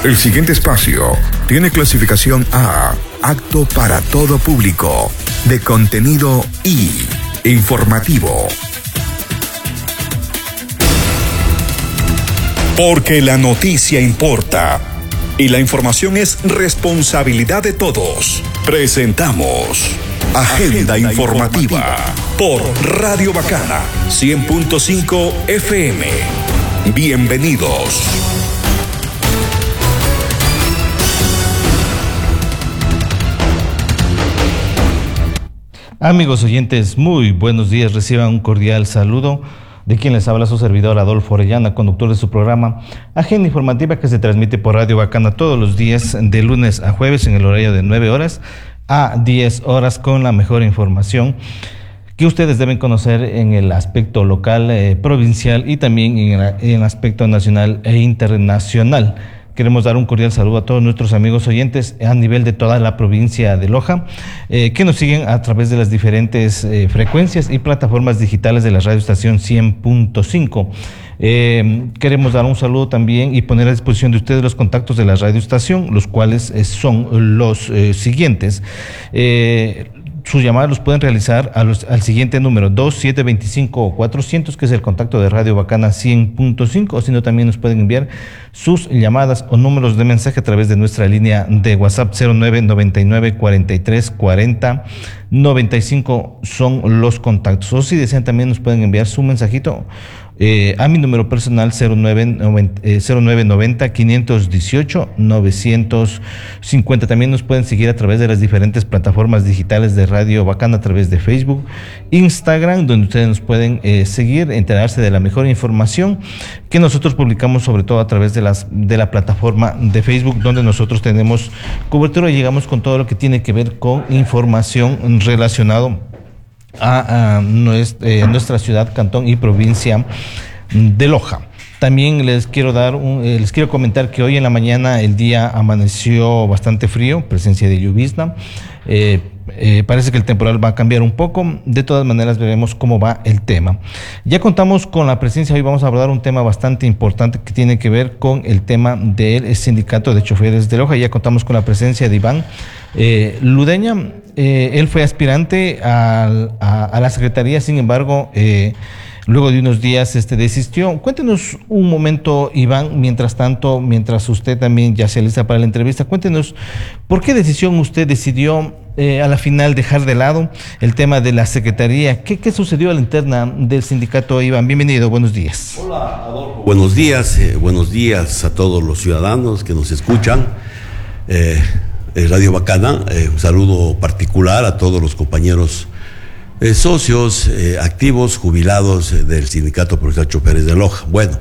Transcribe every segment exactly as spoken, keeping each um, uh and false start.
El siguiente espacio tiene clasificación A, apto para todo público, de contenido I, informativo. Porque la noticia importa y la información es responsabilidad de todos. Presentamos Agenda, Agenda informativa, informativa por Radio Bacana cien punto cinco F M. Bienvenidos. Amigos oyentes, muy buenos días. Reciban un cordial saludo de quien les habla, su servidor Adolfo Orellana, conductor de su programa Agenda Informativa, que se transmite por Radio Bacana todos los días de lunes a jueves en el horario de nueve horas a diez horas, con la mejor información que ustedes deben conocer en el aspecto local, eh, provincial y también en el, en el aspecto nacional e internacional. Queremos dar un cordial saludo a todos nuestros amigos oyentes a nivel de toda la provincia de Loja, eh, que nos siguen a través de las diferentes eh, frecuencias y plataformas digitales de la radio estación cien punto cinco. Eh, queremos dar un saludo también y poner a disposición de ustedes los contactos de la radio estación, los cuales eh, son los eh, siguientes. Eh, Sus llamadas los pueden realizar a los, al siguiente número dos siete dos cinco cuatrocientos, que es el contacto de Radio Bacana cien punto cinco, o si no también nos pueden enviar sus llamadas o números de mensaje a través de nuestra línea de WhatsApp cero nueve noventa y nueve cuarenta y tres cuarenta noventa y cinco, son los contactos. O si desean también nos pueden enviar su mensajito Eh, a mi número personal cero nueve noventa quinientos dieciocho novecientos cincuenta. También nos pueden seguir a través de las diferentes plataformas digitales de Radio Bacana, a través de Facebook, Instagram, donde ustedes nos pueden eh, seguir, enterarse de la mejor información que nosotros publicamos, sobre todo a través de las de la plataforma de Facebook, donde nosotros tenemos cobertura y llegamos con todo lo que tiene que ver con información relacionado a, a nuestra, eh, nuestra ciudad, cantón y provincia de Loja. También les quiero dar un, eh, les quiero comentar que hoy en la mañana el día amaneció bastante frío, presencia de llovizna. Eh, eh, parece que el temporal va a cambiar un poco. De todas maneras veremos cómo va el tema. Ya contamos con la presencia, hoy vamos a abordar un tema bastante importante que tiene que ver con el tema del sindicato de choferes de Loja. Ya contamos con la presencia de Iván eh, Ludeña. Eh, él fue aspirante a, a, a la secretaría, sin embargo, eh, luego de unos días este, desistió. Cuéntenos un momento, Iván, mientras tanto, mientras usted también ya se alista para la entrevista, cuéntenos por qué decisión usted decidió eh, a la final dejar de lado el tema de la secretaría. ¿Qué, qué sucedió a la interna del sindicato, Iván? Bienvenido, buenos días. Hola, Adolfo. Buenos días, eh, buenos días a todos los ciudadanos que nos escuchan. Eh, Radio Bacana, eh, un saludo particular a todos los compañeros eh, socios, eh, activos, jubilados eh, del Sindicato Profesional Choferes de Loja. Bueno,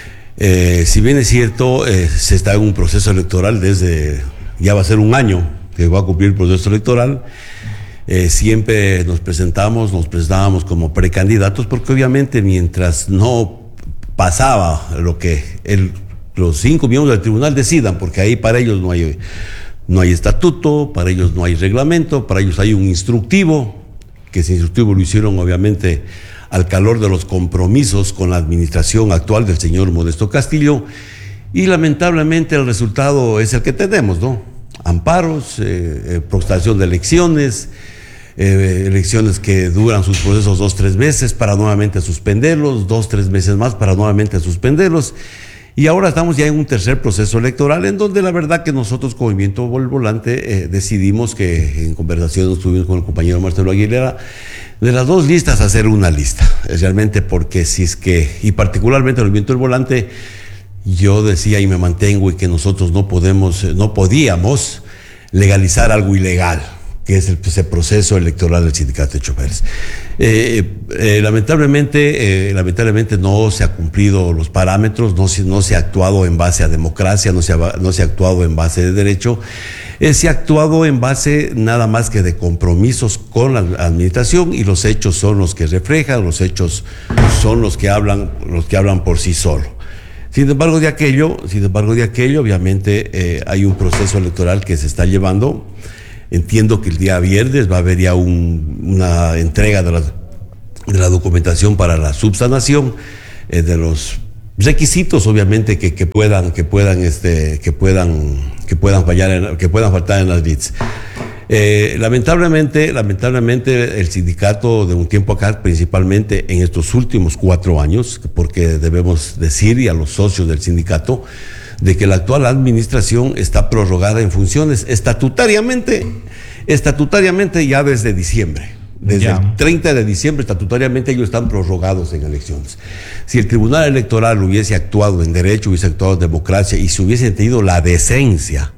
eh, si bien es cierto, eh, se está en un proceso electoral desde, ya va a ser un año que va a cumplir el proceso electoral, eh, siempre nos presentamos, nos presentábamos como precandidatos, porque obviamente mientras no pasaba lo que el, los cinco miembros del tribunal decidan, porque ahí para ellos no hay... No hay estatuto, para ellos no hay reglamento, para ellos hay un instructivo, que ese instructivo lo hicieron obviamente al calor de los compromisos con la administración actual del señor Modesto Castillo, y lamentablemente el resultado es el que tenemos, ¿no? Amparos, eh, eh, postergación de elecciones, eh, elecciones que duran sus procesos dos, tres meses para nuevamente suspenderlos, dos, tres meses más para nuevamente suspenderlos. Y ahora estamos ya en un tercer proceso electoral, en donde la verdad que nosotros como Movimiento El Volante eh, decidimos, que en conversaciones tuvimos con el compañero Marcelo Aguilera, de las dos listas hacer una lista. Es realmente porque si es que, y particularmente el Movimiento El Volante, yo decía y me mantengo, y que nosotros no podemos, no podíamos legalizar algo ilegal, que es el, ese proceso electoral del Sindicato de Choferes. Eh, eh, lamentablemente, eh, lamentablemente no se han cumplido los parámetros, no se, no se ha actuado en base a democracia, no se ha, no se ha actuado en base de derecho, eh, se ha actuado en base nada más que de compromisos con la administración, y los hechos son los que reflejan, los hechos son los que hablan, los que hablan por sí solos. Sin embargo de aquello, sin embargo de aquello, obviamente eh, hay un proceso electoral que se está llevando. Entiendo que el día viernes va a haber ya un, una entrega de la, de la documentación para la subsanación eh, de los requisitos, obviamente, que, que puedan, que puedan, este, que puedan, que puedan fallar, en, que puedan faltar en las L I Ts. Eh, lamentablemente, lamentablemente el sindicato de un tiempo acá, principalmente en estos últimos cuatro años, porque debemos decir y a los socios del sindicato, de que la actual administración está prorrogada en funciones estatutariamente, estatutariamente ya desde diciembre. Desde ya. el treinta de diciembre estatutariamente ellos están prorrogados en elecciones. Si el Tribunal Electoral hubiese actuado en derecho, hubiese actuado en democracia y si hubiesen tenido la decencia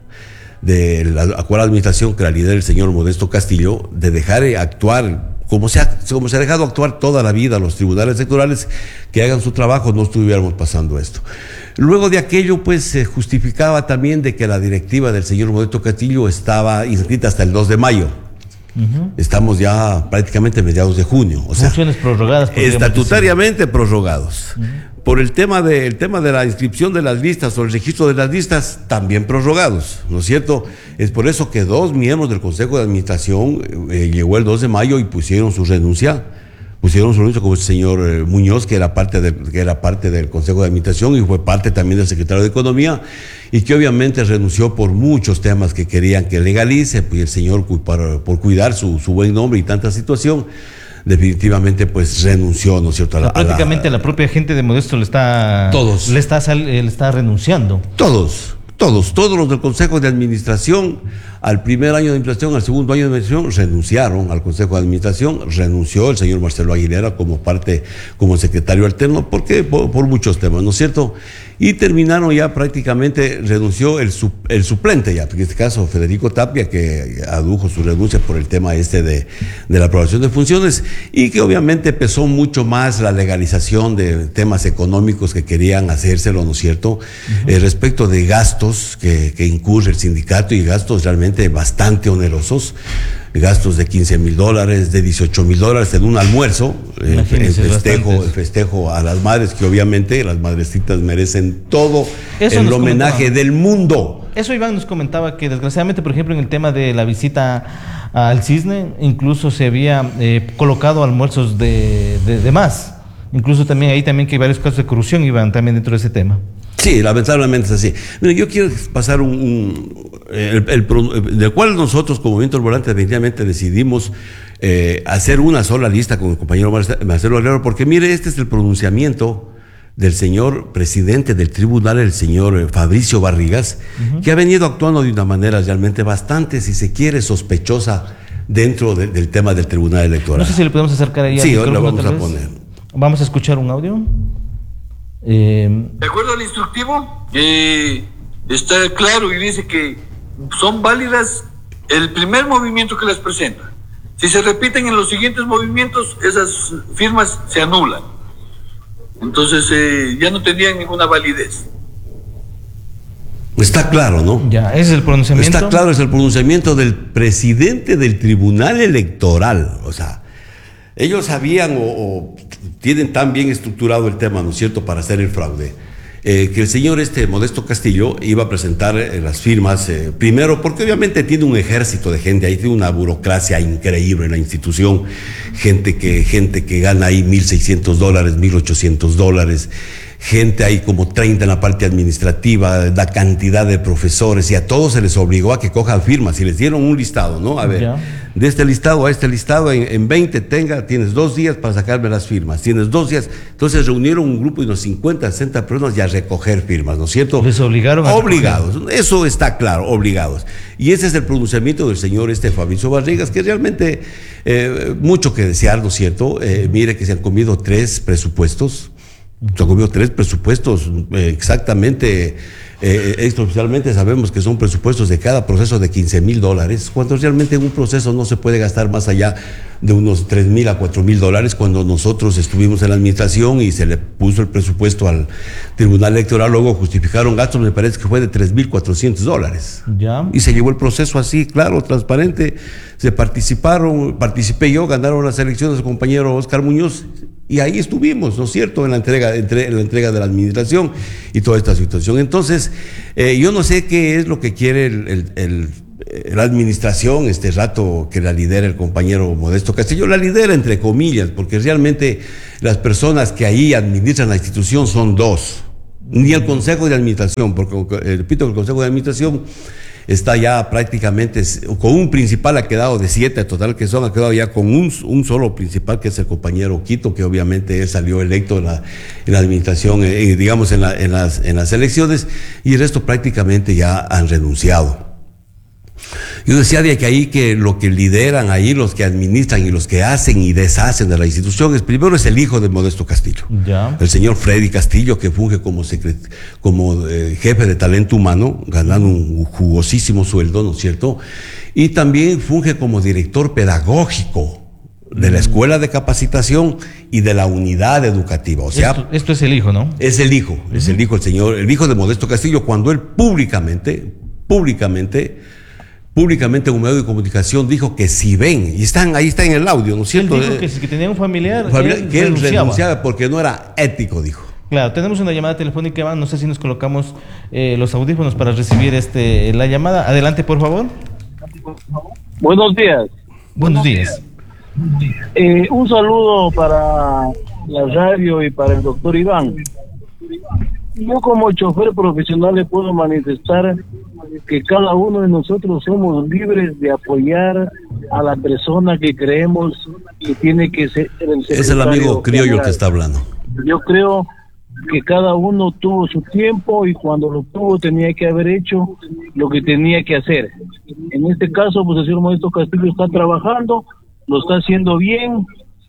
de la actual administración que la lidera el señor Modesto Castillo, de dejar actuar como se, ha, como se ha dejado actuar toda la vida los tribunales electorales, que hagan su trabajo, no estuviéramos pasando esto. Luego de aquello, pues se justificaba también de que la directiva del señor Modesto Castillo estaba inscrita hasta el dos de mayo. Uh-huh. Estamos ya prácticamente mediados de junio, o sea, funciones prorrogadas, estatutariamente prorrogados. Uh-huh. Por el tema de el tema de la inscripción de las listas o el registro de las listas, también prorrogados, ¿no es cierto? Es por eso que dos miembros del Consejo de Administración eh, llegó el dos de mayo y pusieron su renuncia. Pusieron su renuncia, como el señor eh, Muñoz, que era parte de, que era parte del Consejo de Administración y fue parte también del secretario de Economía, y que obviamente renunció por muchos temas que querían que legalice, pues el señor por, por cuidar su, su buen nombre y tanta situación, definitivamente pues renunció, ¿no es cierto? A la, a prácticamente a la, la propia gente de Modesto le está todos le está le está renunciando. Todos, todos, todos los del Consejo de Administración, al primer año de administración, al segundo año de administración, renunciaron al Consejo de Administración, renunció el señor Marcelo Aguilera como parte, como secretario alterno, porque por, por muchos temas, ¿no es cierto? Y terminaron ya prácticamente, renunció el, su, el suplente ya, en este caso Federico Tapia, que adujo su renuncia por el tema este de, de la aprobación de funciones, y que obviamente pesó mucho más la legalización de temas económicos que querían hacérselo, ¿no es cierto? Uh-huh. Eh, respecto de gastos que, que incurre el sindicato, y gastos realmente bastante onerosos, gastos de quince mil dólares, de dieciocho mil dólares en un almuerzo, el, el festejo, el festejo a las madres, que obviamente las madrecitas merecen todo Eso el homenaje comentaba. del mundo. Eso Iván nos comentaba que desgraciadamente, por ejemplo, en el tema de la visita al Cisne, incluso se había eh, colocado almuerzos de, de, de más. Incluso también ahí también que hay varios casos de corrupción, Iván, también dentro de ese tema. Sí, lamentablemente es así. Mira, yo quiero pasar un, un el, el, del cual nosotros como Movimiento del Volante definitivamente decidimos eh, hacer una sola lista con el compañero Marcelo Aguilera, porque mire, este es el pronunciamiento del señor presidente del tribunal, el señor Fabricio Barrigas, uh-huh. que ha venido actuando de una manera realmente bastante, si se quiere, sospechosa dentro de, del tema del tribunal electoral. No sé si le podemos acercar ahí. Sí, ahora lo vamos a poner. Vamos a escuchar un audio. Eh... De acuerdo al instructivo, eh, está claro y dice que son válidas el primer movimiento que les presenta. Si se repiten en los siguientes movimientos, esas firmas se anulan. Entonces eh, ya no tendrían ninguna validez. Está claro, ¿no? Ya, ese es el pronunciamiento. Está claro, es el pronunciamiento del presidente del Tribunal Electoral. O sea, ellos sabían o, o tienen tan bien estructurado el tema, ¿no es cierto?, para hacer el fraude, eh, que el señor este Modesto Castillo iba a presentar eh, las firmas, eh, primero, porque obviamente tiene un ejército de gente, ahí tiene una burocracia increíble en la institución, gente que, gente que gana ahí mil seiscientos dólares, mil ochocientos dólares, gente ahí como treinta en la parte administrativa, la cantidad de profesores, y a todos se les obligó a que cojan firmas, y les dieron un listado, ¿no? A ver, yeah. de este listado a este listado, en, en veinte tenga, tienes dos días para sacarme las firmas, tienes dos días, entonces reunieron un grupo de unos cincuenta, sesenta personas y a recoger firmas, ¿no es cierto? Les obligaron a Obligados, recoger. Eso está claro, obligados. Y ese es el pronunciamiento del señor este Fabricio Barrigas, que realmente, eh, mucho que desear, ¿no es cierto? Eh, mire que se han comido tres presupuestos, se han comido tres presupuestos, eh, exactamente, eh, extraoficialmente sabemos que son presupuestos de cada proceso de quince mil dólares, cuando realmente en un proceso no se puede gastar más allá de unos tres mil a cuatro mil dólares. Cuando nosotros estuvimos en la administración y se le puso el presupuesto al Tribunal Electoral, luego justificaron gastos, me parece que fue de tres mil cuatrocientos dólares. Ya. Y se llevó el proceso así, claro, transparente, se participaron, participé yo, ganaron las elecciones el compañero Oscar Muñoz, y ahí estuvimos, ¿no es cierto?, en la entrega, entre, en la entrega de la administración y toda esta situación. Entonces, eh, yo no sé qué es lo que quiere el, el, el, la administración, este rato que la lidera el compañero Modesto Castillo, la lidera entre comillas, porque realmente las personas que ahí administran la institución son dos. ni el Consejo de Administración, porque eh, repito, el Consejo de Administración está ya prácticamente con un principal, ha quedado de siete total que son, ha quedado ya con un, un solo principal, que es el compañero Quito, que obviamente él salió electo en la, en la administración, eh, digamos en, la, en, las, en las elecciones, y el resto prácticamente ya han renunciado. Yo decía de que ahí que lo que lideran ahí, los que administran y los que hacen y deshacen de la institución, es primero es el hijo de Modesto Castillo, ya. El señor Freddy Castillo, que funge como, secret, como eh, jefe de talento humano, ganando un jugosísimo sueldo, ¿no es cierto? Y también funge como director pedagógico de la escuela de capacitación y de la unidad educativa. O sea, esto, esto es el hijo, ¿no? Es el hijo, uh-huh. es el hijo, el señor, el hijo de Modesto Castillo, cuando él públicamente, públicamente, públicamente en un medio de comunicación dijo que si ven, y están ahí está en el audio, ¿no es cierto? Él dijo que si que tenía un familiar, familiar él que él renunciaba. renunciaba porque no era ético, dijo. Claro, tenemos una llamada telefónica, Iván, no sé si nos colocamos eh, los audífonos para recibir este la llamada. Adelante, por favor. Buenos días. Buenos días. Eh, un saludo para la radio y para el doctor Iván. Yo como chofer profesional le puedo manifestar que cada uno de nosotros somos libres de apoyar a la persona que creemos que tiene que ser el secretario. Es el amigo criollo el que está hablando. Yo creo que cada uno tuvo su tiempo y cuando lo tuvo tenía que haber hecho lo que tenía que hacer. En este caso, pues el señor Modesto Castillo está trabajando, lo está haciendo bien.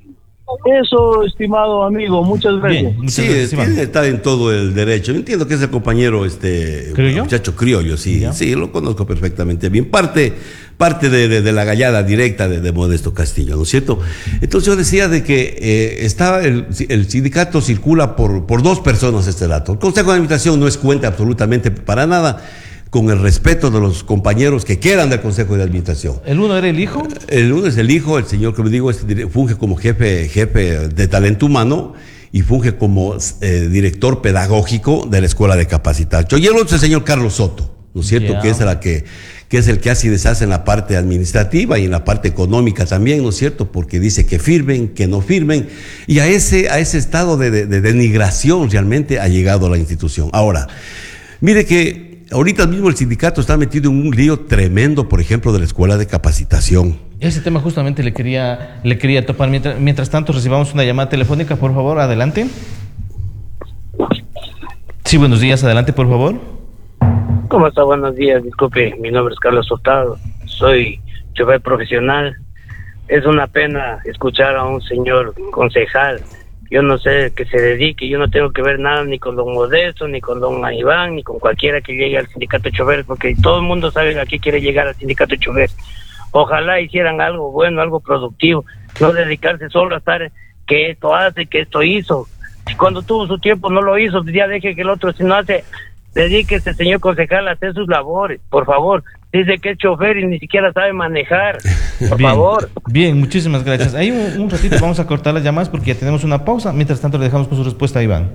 Eso, estimado amigo, muchas gracias. Bien, muchas sí, gracias, tiene, está en todo el derecho. Entiendo que es el compañero, este ¿Criollo? muchacho criollo, sí, ¿Ya? sí, lo conozco perfectamente bien. Parte, parte de, de, de la gallada directa de, de Modesto Castillo, ¿no es cierto? Entonces yo decía de que eh, está el, el sindicato circula por, por dos personas este dato. El Consejo de Administración no es cuenta absolutamente para nada, con el respeto de los compañeros que quedan del Consejo de Administración. ¿El uno era el hijo? El uno es el hijo, el señor que me digo, es, funge como jefe, jefe de talento humano y funge como eh, director pedagógico de la escuela de capacitación. Y el otro es el señor Carlos Soto, ¿no es cierto? Yeah. Que es la que, que es el que hace y deshace en la parte administrativa y en la parte económica también, ¿no es cierto? Porque dice que firmen, que no firmen, y a ese, a ese estado de, de, de denigración realmente ha llegado la institución. Ahora, mire que ahorita mismo el sindicato está metido en un lío tremendo, por ejemplo, de la escuela de capacitación. Ese tema justamente le quería, le quería topar. Mientras, mientras tanto, recibamos una llamada telefónica, por favor, adelante. Sí, buenos días, adelante, por favor. ¿Cómo está? Buenos días, disculpe, mi nombre es Carlos Hurtado, soy chofer profesional. Es una pena escuchar a un señor concejal. Yo no sé que se dedique, yo no tengo que ver nada ni con don Modesto, ni con don Iván, ni con cualquiera que llegue al sindicato de chofer, porque todo el mundo sabe a qué quiere llegar al sindicato de chofer. Ojalá hicieran algo bueno, algo productivo, no dedicarse solo a estar que esto hace, que esto hizo. Si cuando tuvo su tiempo no lo hizo, pues ya deje que el otro, si no hace, dedíquese, señor concejal, a hacer sus labores, por favor. Dice que es chofer y ni siquiera sabe manejar, por bien, favor. Bien, muchísimas gracias. Ahí un, un ratito vamos a cortar las llamadas porque ya tenemos una pausa. Mientras tanto le dejamos con su respuesta a Iván.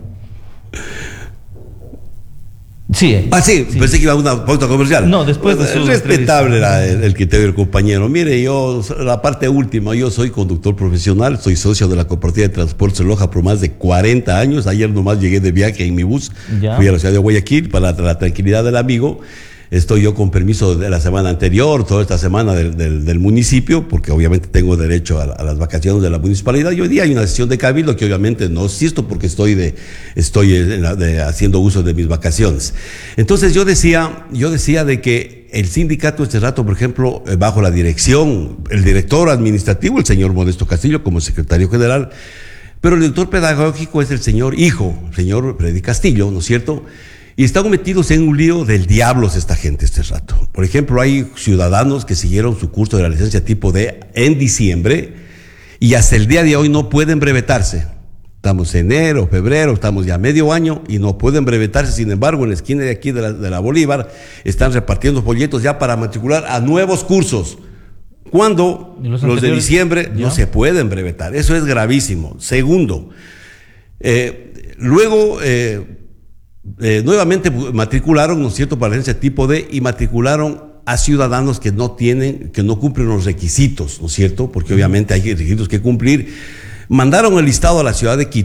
Sí. Eh. Ah, sí, sí, pensé que iba a una pauta comercial. No, después de su Es respetable la, el, el criterio del compañero. Mire, yo, la parte última, yo soy conductor profesional, soy socio de la Cooperativa de Transportes Loja por más de cuarenta años. Ayer nomás llegué de viaje en mi bus, ya. Fui a la ciudad de Guayaquil para la, la tranquilidad del amigo. Estoy yo con permiso de la semana anterior, toda esta semana del, del, del municipio, porque obviamente tengo derecho a, a las vacaciones de la municipalidad. Y hoy día hay una sesión de cabildo que obviamente no asisto porque estoy de, estoy en la, de, haciendo uso de mis vacaciones. Entonces yo decía, yo decía de que el sindicato este rato, por ejemplo, bajo la dirección, el director administrativo, el señor Modesto Castillo, como secretario general, pero el director pedagógico es el señor hijo, el señor Freddy Castillo, ¿no es cierto? Y están metidos en un lío del diablos esta gente este rato. Por ejemplo, hay ciudadanos que siguieron su curso de la licencia tipo D en diciembre y hasta el día de hoy no pueden brevetarse. Estamos en enero, febrero, estamos ya medio año y no pueden brevetarse. Sin embargo, en la esquina de aquí de la, de la Bolívar están repartiendo folletos ya para matricular a nuevos cursos. Cuando los, los de diciembre ¿ya? No se pueden brevetar. Eso es gravísimo. Segundo, eh, luego... Eh, Eh, nuevamente matricularon, ¿no es cierto?, para la licencia tipo D y matricularon a ciudadanos que no tienen, que no cumplen los requisitos, ¿no es cierto?, porque obviamente hay requisitos que cumplir. Mandaron el listado a la ciudad de Quito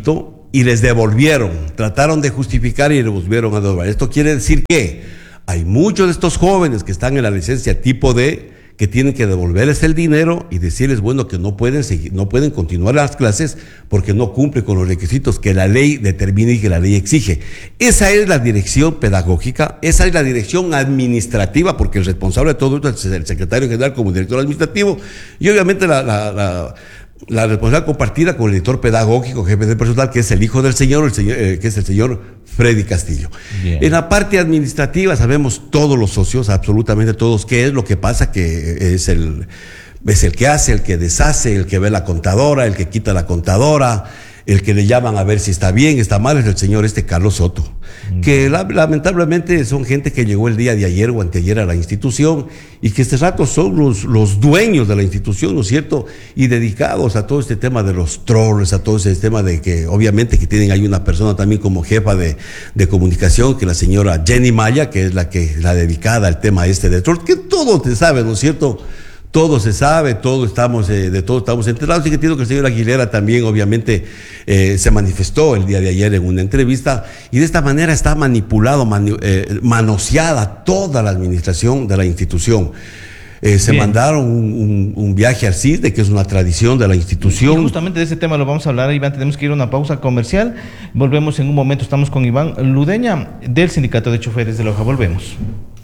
y les devolvieron, trataron de justificar y les volvieron a devolver. Esto quiere decir que hay muchos de estos jóvenes que están en la licencia tipo D que tienen que devolverles el dinero y decirles, bueno, que no pueden seguir, no pueden continuar las clases porque no cumple con los requisitos que la ley determina y que la ley exige. Esa es la dirección pedagógica, esa es la dirección administrativa, porque el responsable de todo esto es el secretario general como director administrativo, y obviamente la, la, la la responsabilidad compartida con el director pedagógico, jefe de personal, que es el hijo del señor, el señor eh, que es el señor Freddy Castillo. Bien. En la parte administrativa sabemos todos los socios, absolutamente todos, qué es lo que pasa, que es el, es el que hace, el que deshace, el que ve la contadora, el que quita la contadora, el que le llaman a ver si está bien, está mal, es el señor este Carlos Soto, mm. que la, lamentablemente son gente que llegó el día de ayer o anteayer a la institución y que este rato son los, los dueños de la institución, ¿no es cierto? Y dedicados a todo este tema de los trolls, a todo ese tema de que obviamente que tienen ahí una persona también como jefa de, de comunicación, que es la señora Jenny Maya, que es la que la dedicada al tema este de trolls, que todo te sabe, ¿no es cierto? Todo se sabe, todo estamos, eh, de todo estamos enterados, y que entiendo que el señor Aguilera también obviamente eh, se manifestó el día de ayer en una entrevista, y de esta manera está manipulado, manu, eh, manoseada toda la administración de la institución. Eh, se Bien. mandaron un, un, un viaje al C I S D E, que es una tradición de la institución. Y justamente de ese tema lo vamos a hablar, Iván. Tenemos que ir a una pausa comercial. Volvemos en un momento. Estamos con Iván Ludeña del Sindicato de Choferes de Loja. Volvemos.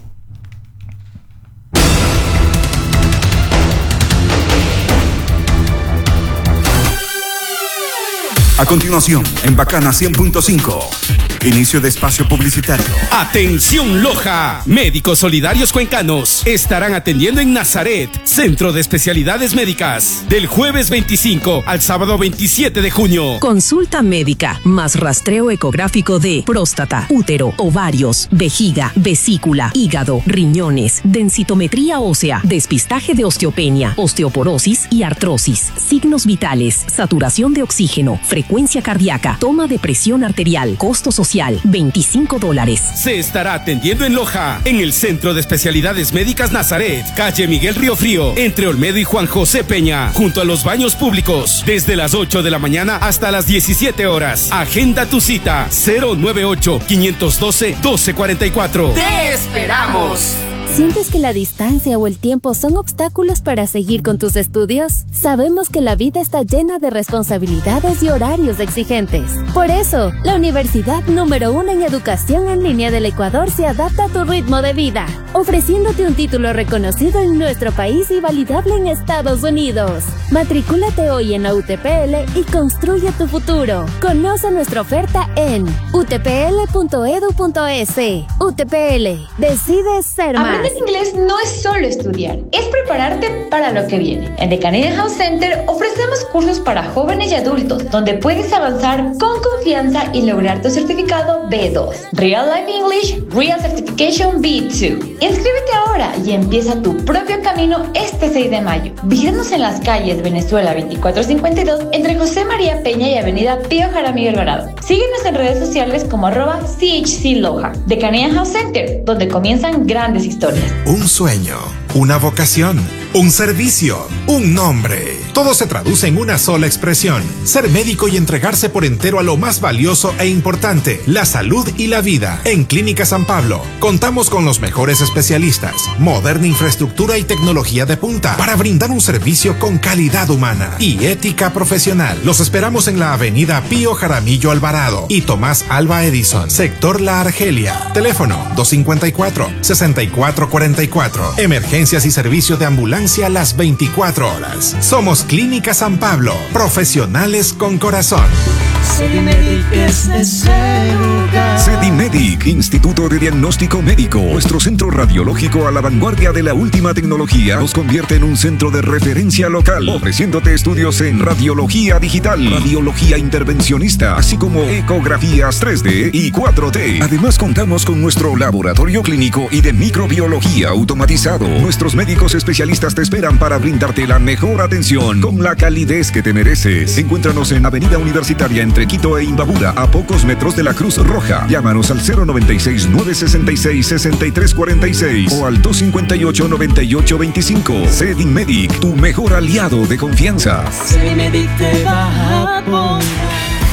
A continuación, en Bacana cien punto cinco, inicio de espacio publicitario. Atención Loja, médicos solidarios cuencanos estarán atendiendo en Nazaret, Centro de Especialidades Médicas, del jueves veinticinco al sábado veintisiete de junio. Consulta médica, más rastreo ecográfico de próstata, útero, ovarios, vejiga, vesícula, hígado, riñones, densitometría ósea, despistaje de osteopenia, osteoporosis y artrosis, signos vitales, saturación de oxígeno, frecuencia cardíaca, toma de presión arterial, costo social, veinticinco dólares. Se estará atendiendo en Loja, en el Centro de Especialidades Médicas Nazaret, calle Miguel Riofrío, entre Olmedo y Juan José Peña, junto a los baños públicos, desde las ocho de la mañana hasta las diecisiete horas. Agenda tu cita, cero nueve ocho, cinco uno dos, uno dos cuatro cuatro. ¡Te esperamos! ¿Sientes que la distancia o el tiempo son obstáculos para seguir con tus estudios? Sabemos que la vida está llena de responsabilidades y horarios exigentes. Por eso, la universidad número uno en educación en línea del Ecuador se adapta a tu ritmo de vida, ofreciéndote un título reconocido en nuestro país y validable en Estados Unidos. Matricúlate hoy en la U T P L y construye tu futuro. Conoce nuestra oferta en u t p l punto e d u punto e s. U T P L, decide ser más. Aprender inglés no es solo estudiar, es prepararte para lo que viene. En The Canadian House Center ofrecemos cursos para jóvenes y adultos, donde puedes avanzar con confianza y lograr tu certificado B dos. Real Life English, Real Certification B dos. Inscríbete ahora y empieza tu propio camino este seis de mayo. Visítanos en las calles Venezuela veinticuatro cincuenta y dos, entre José María Peña y Avenida Pío Jaramillo Alvarado. Síguenos en redes sociales como arroba C H C Loja. The Canadian House Center, donde comienzan grandes historias. Un sueño, una vocación, un servicio, un nombre. Todo se traduce en una sola expresión: ser médico y entregarse por entero a lo más valioso e importante, la salud y la vida. En Clínica San Pablo contamos con los mejores especialistas, moderna infraestructura y tecnología de punta para brindar un servicio con calidad humana y ética profesional. Los esperamos en la avenida Pío Jaramillo Alvarado y Tomás Alba Edison, sector La Argelia. Teléfono dos cinco cuatro, seis cuatro cuatro cuatro. Emergencias y servicio de ambulancia las veinticuatro horas. Somos Clínica San Pablo, profesionales con corazón. Sedimedic es ese lugar. Sedimedic, Instituto de Diagnóstico Médico. Nuestro centro radiológico a la vanguardia de la última tecnología nos convierte en un centro de referencia local, ofreciéndote estudios en radiología digital, radiología intervencionista, así como ecografías tres D y cuatro D. Además, contamos con nuestro laboratorio clínico y de microbiología automatizado. Nuestros médicos especialistas te esperan para brindarte la mejor atención con la calidez que te mereces. Encuéntranos en Avenida Universitaria entre Quito e Imbabura, a pocos metros de la Cruz Roja. Llámanos al cero noventa y seis, nueve sesenta y seis, sesenta y tres cuarenta y seis o al dos cincuenta y ocho, noventa y ocho veinticinco. Sedimedic, tu mejor aliado de confianza. Sedimedic te va a poner.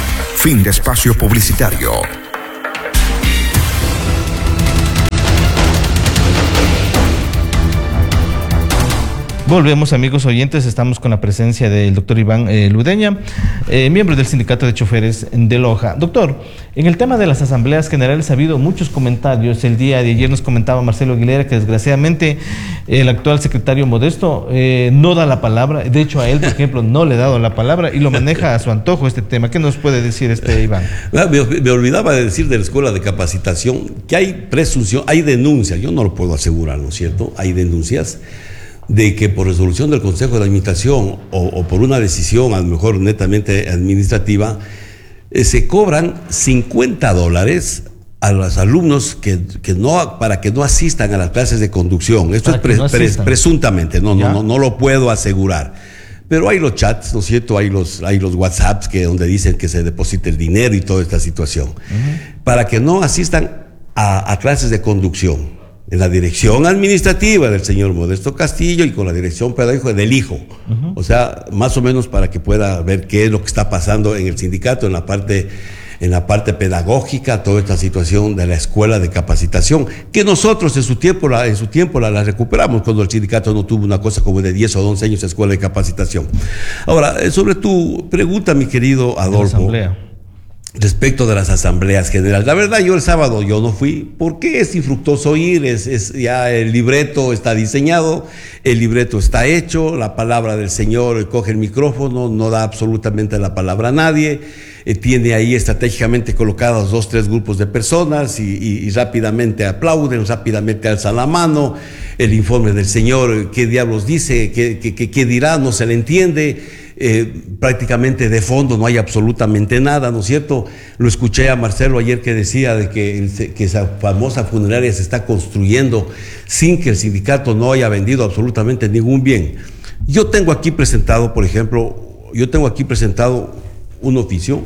Fin de espacio publicitario. Volvemos, amigos oyentes, estamos con la presencia del doctor Iván eh, Ludeña, eh, miembro del Sindicato de Choferes de Loja. Doctor, en el tema de las asambleas generales ha habido muchos comentarios. El día de ayer nos comentaba Marcelo Aguilera que desgraciadamente el actual secretario Modesto eh, no da la palabra. De hecho, a él, por ejemplo, no le ha dado la palabra y lo maneja a su antojo este tema. ¿Qué nos puede decir este Iván? Me, me olvidaba de decir de la escuela de capacitación que hay presunción, hay denuncias, yo no lo puedo asegurar, ¿no es cierto? Hay denuncias de que por resolución del Consejo de Administración o, o por una decisión a lo mejor netamente administrativa, eh, se cobran cincuenta dólares a los alumnos que, que no, para que no asistan a las clases de conducción. Esto para es pre, no pre, presuntamente, no, no, no, no lo puedo asegurar. Pero hay los chats, ¿no es cierto? Hay los, hay los WhatsApps que, donde dicen que se deposita el dinero y toda esta situación. Uh-huh. Para que no asistan a, a clases de conducción. En la dirección administrativa del señor Modesto Castillo y con la dirección pedagógica del hijo. Uh-huh. O sea, más o menos para que pueda ver qué es lo que está pasando en el sindicato, en la parte, en la parte pedagógica, toda esta situación de la escuela de capacitación, que nosotros en su tiempo la, en su tiempo la, la recuperamos cuando el sindicato no tuvo una cosa como de diez o once años de escuela de capacitación. Ahora, sobre tu pregunta, mi querido Adolfo, respecto de las asambleas generales. La verdad, yo el sábado yo no fui, porque es infructuoso ir, es, es ya el libreto está diseñado, el libreto está hecho, la palabra del señor coge el micrófono, no da absolutamente la palabra a nadie, eh, tiene ahí estratégicamente colocados dos, tres grupos de personas y, y, y rápidamente aplauden, rápidamente alzan la mano, el informe del señor, qué diablos dice, qué, qué, qué, qué dirá, no se le entiende. Eh, prácticamente de fondo no hay absolutamente nada, ¿no es cierto? Lo escuché a Marcelo ayer que decía de que, que esa famosa funeraria se está construyendo sin que el sindicato no haya vendido absolutamente ningún bien. Yo tengo aquí presentado, por ejemplo, yo tengo aquí presentado un oficio,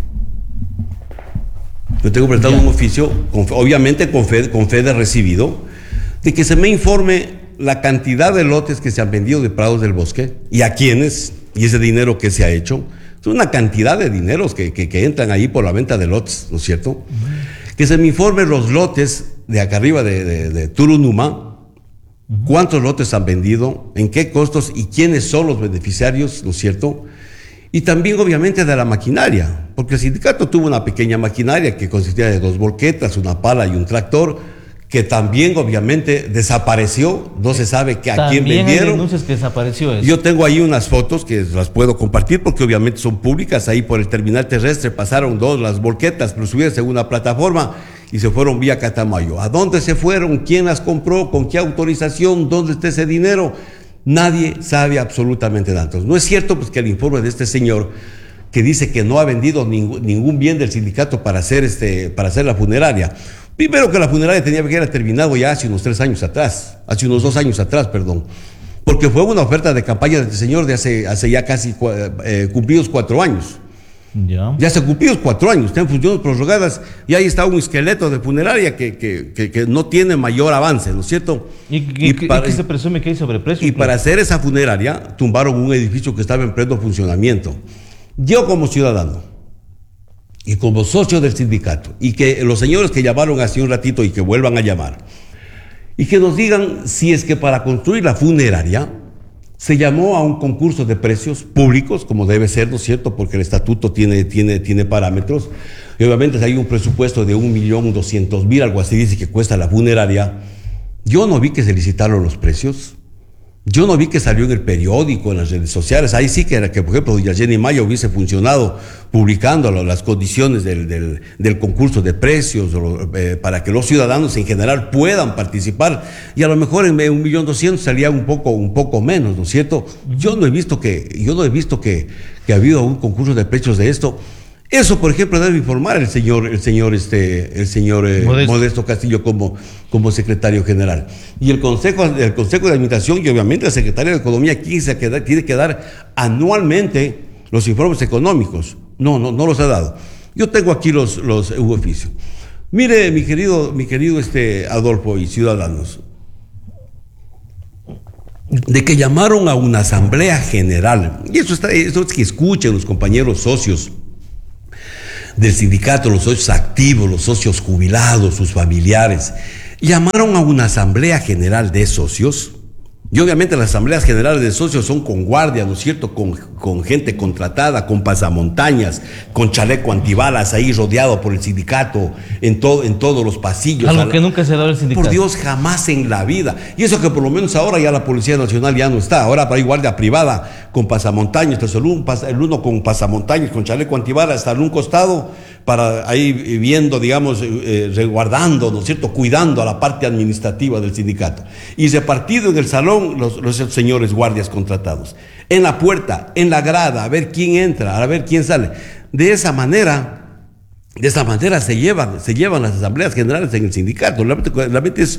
yo tengo presentado un oficio, con, obviamente con fe, con fe de recibido, de que se me informe la cantidad de lotes que se han vendido de Prados del Bosque y a quiénes, y ese dinero que se ha hecho. Es una cantidad de dineros que, que, que entran ahí por la venta de lotes, ¿no es cierto? Uh-huh. Que se me informen los lotes de acá arriba de, de, de Turunuma, uh-huh. cuántos lotes han vendido, en qué costos y quiénes son los beneficiarios, ¿no es cierto? Y también obviamente de la maquinaria, porque el sindicato tuvo una pequeña maquinaria que consistía de dos volquetas, una pala y un tractor, que también obviamente desapareció, no se sabe que a también quién vendieron. Hay denuncias que desapareció eso. Yo tengo ahí unas fotos que las puedo compartir porque obviamente son públicas. Ahí por el terminal terrestre pasaron dos las volquetas, pero subieron en una plataforma y se fueron vía Catamayo. ¿A dónde se fueron? ¿Quién las compró? ¿Con qué autorización? ¿Dónde está ese dinero? Nadie sabe absolutamente nada. Entonces, no es cierto pues que el informe de este señor que dice que no ha vendido ningún, ningún bien del sindicato para hacer, este, para hacer la funeraria. Primero que la funeraria tenía que haber terminado ya hace unos tres años atrás, hace unos dos años atrás, perdón, porque fue una oferta de campaña de este señor de hace, hace ya casi eh, cumplidos cuatro años. Ya. Ya hace cumplidos cuatro años, está en funciones prorrogadas y ahí está un esqueleto de funeraria que, que, que, que no tiene mayor avance, ¿no es cierto? ¿Y, y, y, para, y qué se presume que hay sobreprecio? Y para hacer esa funeraria tumbaron un edificio que estaba en pleno funcionamiento. Yo como ciudadano y como socio del sindicato, y que los señores que llamaron hace un ratito y que vuelvan a llamar, y que nos digan si es que para construir la funeraria se llamó a un concurso de precios públicos, como debe ser, ¿no es cierto? Porque el estatuto tiene, tiene, tiene parámetros, y obviamente si hay un presupuesto de un millón doscientos mil, algo así dice que cuesta la funeraria. Yo no vi que se licitaron los precios. Yo no vi que salió en el periódico, en las redes sociales. Ahí sí que era que, por ejemplo, doña Jenny Maya hubiese funcionado publicando las condiciones del, del, del concurso de precios eh, para que los ciudadanos en general puedan participar. Y a lo mejor en un millón doscientos salía un poco, un poco menos, ¿no es cierto? Yo no he visto que, yo no he visto que, que ha habido un concurso de precios de esto. Eso, por ejemplo, debe informar el señor, el señor, este, el señor eh, Modesto. Modesto Castillo como, como secretario general. Y el consejo, el consejo de administración y obviamente el secretario de Economía aquí se queda, tiene que dar anualmente los informes económicos. No, no, no los ha dado. Yo tengo aquí los, los un oficio. Mire, mi querido, mi querido este Adolfo y ciudadanos, de que llamaron a una asamblea general, y eso está, eso es que escuchen los compañeros socios, del sindicato, los socios activos, los socios jubilados, sus familiares, llamaron a una asamblea general de socios. Y obviamente las asambleas generales de socios son con guardia, ¿no es cierto?, con, con gente contratada, con pasamontañas, con chaleco antibalas ahí rodeado por el sindicato en, todo, en todos los pasillos. Algo que nunca se ha dado el sindicato. Por Dios, jamás en la vida. Y eso que por lo menos ahora ya la Policía Nacional ya no está. Ahora hay guardia privada con pasamontañas, entonces el uno, el uno con pasamontañas, con chaleco antibalas, hasta en un costado, para ahí viendo, digamos, eh, resguardando, ¿no es cierto?, cuidando a la parte administrativa del sindicato. Y repartido en el salón los, los señores guardias contratados. En la puerta, en la grada, a ver quién entra, a ver quién sale. De esa manera, de esa manera se llevan, se llevan las asambleas generales en el sindicato. Realmente, realmente es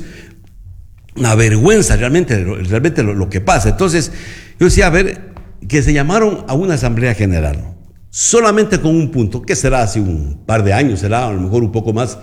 una vergüenza realmente, realmente lo, lo que pasa. Entonces, yo decía, a ver, que se llamaron a una asamblea general, solamente con un punto, que será hace un par de años, será a lo mejor un poco más,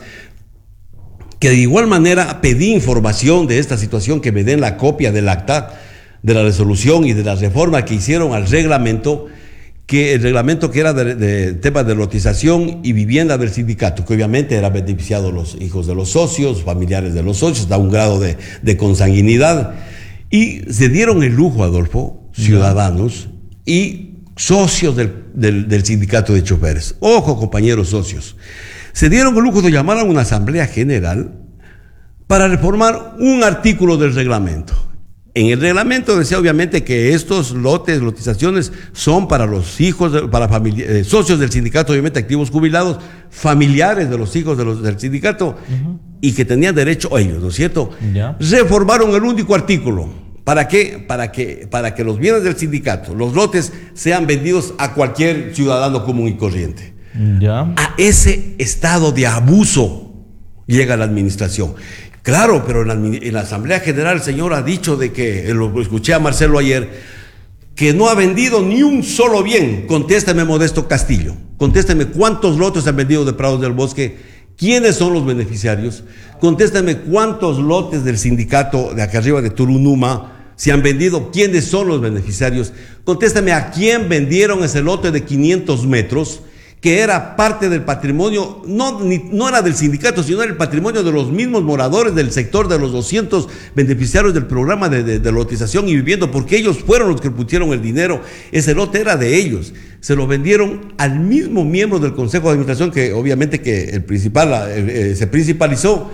que de igual manera pedí información de esta situación, que me den la copia del acta, de la resolución y de la reforma que hicieron al reglamento, que el reglamento que era de, de temas de lotización y vivienda del sindicato, que obviamente era beneficiado los hijos de los socios, familiares de los socios, da un grado de, de consanguinidad, y se dieron el lujo, Adolfo, ciudadanos y socios del, del, del sindicato de choferes. Ojo, compañeros socios. Se dieron el lujo de llamar a una asamblea general para reformar un artículo del reglamento. En el reglamento decía obviamente que estos lotes, lotizaciones, son para los hijos, de, para familia, eh, socios del sindicato, obviamente activos jubilados, familiares de los hijos de los, del sindicato, uh-huh. y que tenían derecho a ellos, ¿no es cierto? Yeah. Reformaron el único artículo. ¿Para qué? Para que, para que los bienes del sindicato, los lotes, sean vendidos a cualquier ciudadano común y corriente. Ya. A ese estado de abuso llega la administración. Claro, pero en la, en la Asamblea General el señor ha dicho de que, lo escuché a Marcelo ayer, que no ha vendido ni un solo bien. Contésteme, Modesto Castillo, contésteme cuántos lotes han vendido de Prados del Bosque, quiénes son los beneficiarios, contésteme cuántos lotes del sindicato de acá arriba de Turunuma se han vendido, quiénes son los beneficiarios, contéstame a quién vendieron ese lote de quinientos metros, que era parte del patrimonio, no, ni, no era del sindicato, sino era el patrimonio de los mismos moradores del sector, de los doscientos beneficiarios del programa de, de, de lotización y vivienda, porque ellos fueron los que pusieron el dinero. Ese lote era de ellos. Se lo vendieron al mismo miembro del Consejo de Administración, que obviamente que el principal eh, eh, se principalizó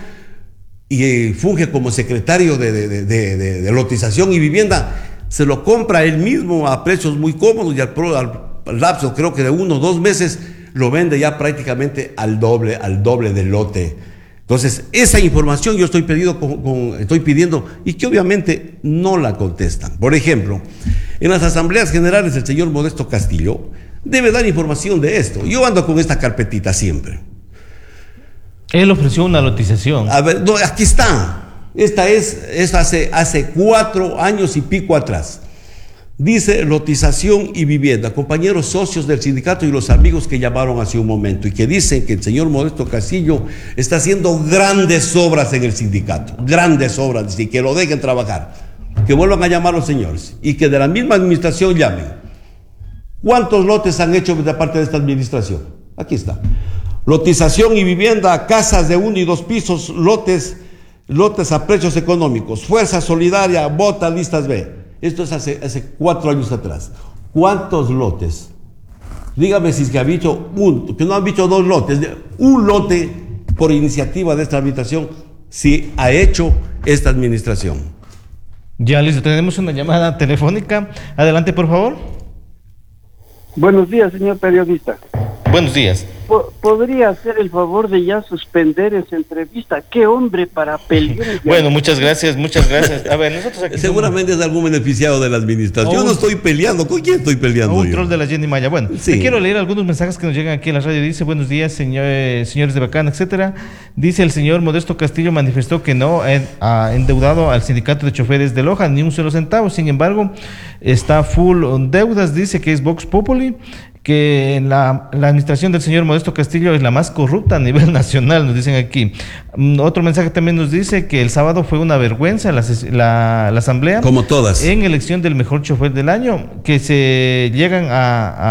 y eh, funge como secretario de, de, de, de, de lotización y vivienda. Se lo compra él mismo a precios muy cómodos y al, al lapso, creo que de uno o dos meses, lo vende ya prácticamente al doble, al doble del lote. Entonces, esa información yo estoy, pedido con, con, estoy pidiendo y que obviamente no la contestan. Por ejemplo, en las asambleas generales el señor Modesto Castillo debe dar información de esto. Yo ando con esta carpetita siempre. Él ofreció una lotización. A ver, no, aquí está. Esta es, es hace, hace cuatro años y pico atrás. Dice lotización y vivienda, compañeros socios del sindicato y los amigos que llamaron hace un momento y que dicen que el señor Modesto Castillo está haciendo grandes obras en el sindicato, grandes obras, y que lo dejen trabajar, que vuelvan a llamar a los señores y que de la misma administración llamen. ¿Cuántos lotes han hecho de parte de esta administración? Aquí está. Lotización y vivienda, casas de uno y dos pisos, lotes, lotes a precios económicos, Fuerza Solidaria, Bota, Listas B. Esto es hace, hace cuatro años atrás. ¿Cuántos lotes? Dígame si es que ha dicho un, que no han dicho dos lotes, un lote por iniciativa de esta administración, si ha hecho esta administración. Ya, listo, tenemos una llamada telefónica. Adelante, por favor. Buenos días, señor periodista. Buenos días. ¿Podría hacer el favor de ya suspender esa entrevista? ¿Qué hombre para pelear? Bueno, muchas gracias, muchas gracias. A ver, nosotros aquí seguramente somos... es algún beneficiado de la administración. Yo no estoy peleando. ¿Con quién estoy peleando? Un yo? troll de la Jenny Maya. Bueno, sí. Quiero leer algunos mensajes que nos llegan aquí en la radio. Dice, buenos días, señores, señores de Bacana, etcétera. Dice, el señor Modesto Castillo manifestó que no ha endeudado al sindicato de choferes de Loja ni un solo centavo. Sin embargo, está full deudas. Dice que es Vox Populi, que la, la administración del señor Modesto Castillo es la más corrupta a nivel nacional, nos dicen aquí. Um, otro mensaje también nos dice que el sábado fue una vergüenza la, la, la asamblea. Como todas. En elección del mejor chofer del año, que se llegan a, a,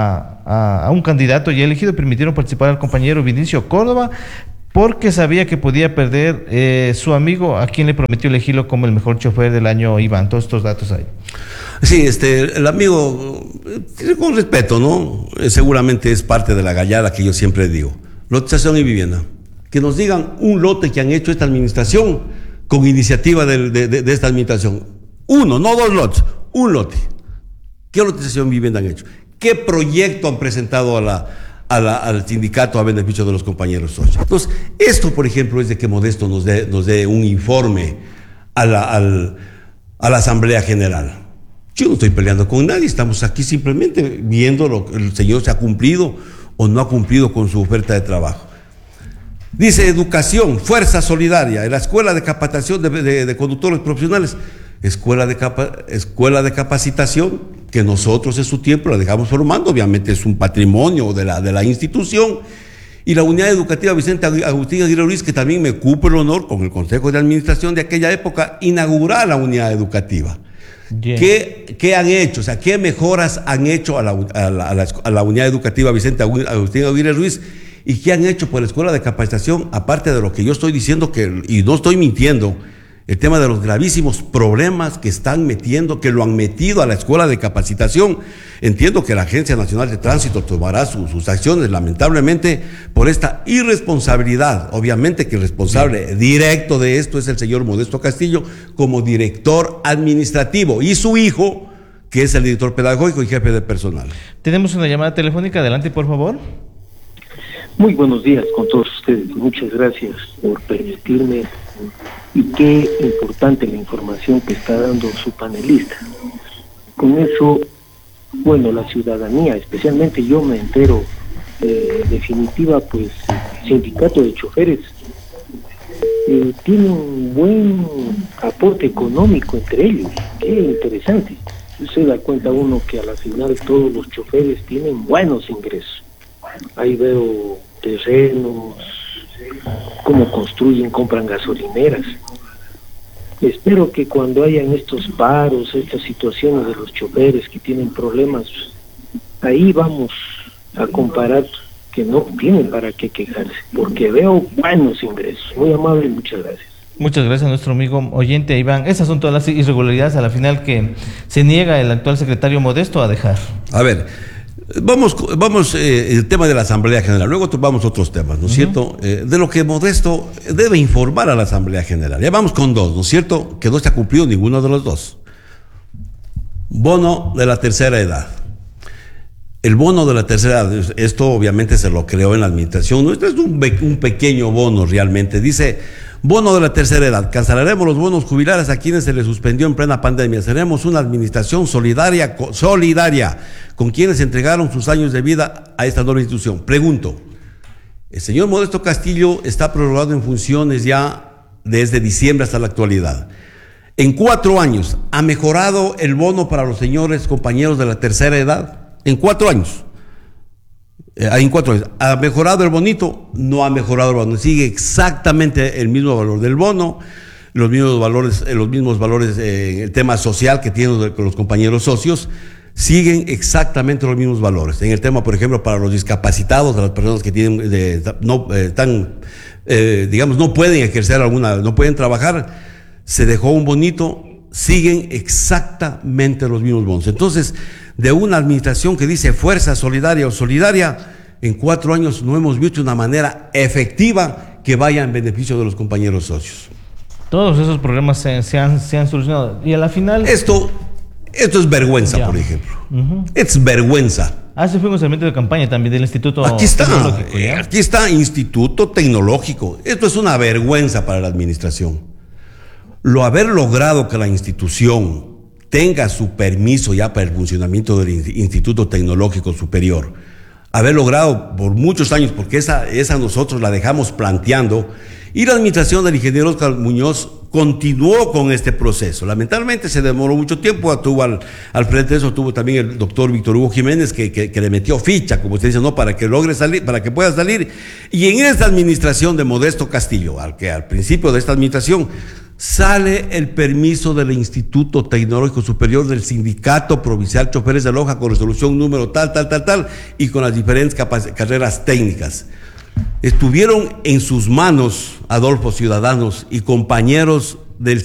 a, a un candidato ya elegido permitieron participar al compañero Vinicio Córdoba porque sabía que podía perder eh, su amigo a quien le prometió elegirlo como el mejor chofer del año, Iván. Todos estos datos ahí. Sí, este, el amigo, con respeto, ¿no? Eh, seguramente es parte de la gallada que yo siempre digo. Lotización y vivienda. Que nos digan un lote que han hecho esta administración con iniciativa de, de, de, de esta administración. Uno, no dos lotes, un lote. ¿Qué lotización y vivienda han hecho? ¿Qué proyecto han presentado a la, a la, al sindicato a beneficio de los compañeros socios? Entonces, esto, por ejemplo, es de que Modesto nos dé, nos dé un informe a la, al, a la Asamblea General. Yo no estoy peleando con nadie, estamos aquí simplemente viendo lo que el señor se ha cumplido o no ha cumplido con su oferta de trabajo. Dice educación, fuerza solidaria, en la escuela de capacitación de, de, de conductores profesionales, escuela de, capa, escuela de capacitación que nosotros en su tiempo la dejamos formando, obviamente es un patrimonio de la, de la institución, y la unidad educativa Vicente Agustín Aguirre Ruiz, que también me cupo el honor con el Consejo de Administración de aquella época, inaugurar la unidad educativa. Yeah. ¿Qué, ¿Qué han hecho? O sea, ¿qué mejoras han hecho a la, a la, a la, a la unidad educativa Vicente Agustín Aguirre Ruiz? ¿Y qué han hecho por la escuela de capacitación? Aparte de lo que yo estoy diciendo, que, y no estoy mintiendo, el tema de los gravísimos problemas que están metiendo, que lo han metido a la escuela de capacitación. Entiendo que la Agencia Nacional de Tránsito tomará su, sus acciones, lamentablemente, por esta irresponsabilidad. Obviamente que el responsable directo de esto es el señor Modesto Castillo, como director administrativo, y su hijo, que es el director pedagógico y jefe de personal. Tenemos una llamada telefónica, adelante, por favor. Muy buenos días con todos ustedes, muchas gracias por permitirme, y qué importante la información que está dando su panelista. Con eso, bueno, la ciudadanía, especialmente yo me entero, eh, definitiva, pues, el sindicato de choferes eh, tiene un buen aporte económico entre ellos, qué interesante. Se da cuenta uno que a la final todos los choferes tienen buenos ingresos. Ahí veo terrenos, cómo construyen, compran gasolineras. Espero que cuando hayan estos paros, estas situaciones de los choferes que tienen problemas, ahí vamos a comparar que no tienen para qué quejarse, porque veo buenos ingresos. Muy amable, muchas gracias. Muchas gracias a nuestro amigo oyente Iván. Esas son todas las irregularidades a la final que se niega el actual secretario Modesto a dejar. A ver, Vamos, vamos eh, el tema de la Asamblea General, luego vamos a otros temas, ¿no es uh-huh. cierto? Eh, de lo que Modesto debe informar a la Asamblea General. Ya vamos con dos, ¿no es cierto? Que no se ha cumplido ninguno de los dos. Bono de la tercera edad. El bono de la tercera edad, esto obviamente se lo creó en la administración, ¿no? Esto es un, un pequeño bono realmente. Dice, bono de la tercera edad, cancelaremos los bonos jubilares a quienes se les suspendió en plena pandemia. Seremos una administración solidaria, solidaria con quienes entregaron sus años de vida a esta nueva institución. Pregunto, el señor Modesto Castillo está prorrogado en funciones ya desde diciembre hasta la actualidad. En cuatro años, ¿ha mejorado el bono para los señores compañeros de la tercera edad? En cuatro años. Eh, en cuatro años. ¿Ha mejorado el bonito? No ha mejorado el bono. Sigue exactamente el mismo valor del bono, los mismos valores, eh, los mismos valores, eh, el tema social que tienen con los compañeros socios, siguen exactamente los mismos valores. En el tema, por ejemplo, para los discapacitados, a las personas que tienen, eh, no, eh, tan, eh, digamos, no pueden ejercer alguna, no pueden trabajar, se dejó un bonito, siguen exactamente los mismos bonos. Entonces, de una administración que dice fuerza solidaria o solidaria, en cuatro años no hemos visto una manera efectiva que vaya en beneficio de los compañeros socios. Todos esos problemas se, se, han, se han solucionado. Y a la final... Esto, esto es vergüenza, ya. Por ejemplo. Uh-huh. Es vergüenza. Ah, ese fue un segmento de campaña también del Instituto Aquí está, Tecnológico. ¿Ya? Aquí está, Instituto Tecnológico. Esto es una vergüenza para la administración. Lo haber logrado que la institución tenga su permiso ya para el funcionamiento del Instituto Tecnológico Superior, haber logrado por muchos años, porque esa, esa nosotros la dejamos planteando, y la administración del ingeniero Oscar Muñoz continuó con este proceso. Lamentablemente se demoró mucho tiempo, tuvo al, al frente de eso tuvo también el doctor Víctor Hugo Jiménez, que, que, que le metió ficha, como usted dice, no, para que logre salir, para que pueda salir, y en esta administración de Modesto Castillo, al que al principio de esta administración sale el permiso del Instituto Tecnológico Superior del Sindicato Provincial Choferes de Loja con resolución número tal, tal, tal, tal, y con las diferentes carreras técnicas. Estuvieron en sus manos, Adolfo, ciudadanos y compañeros del